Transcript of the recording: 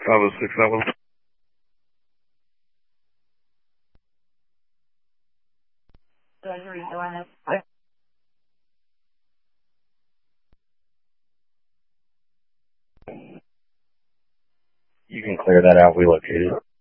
506, that was. You can clear that out. We located it.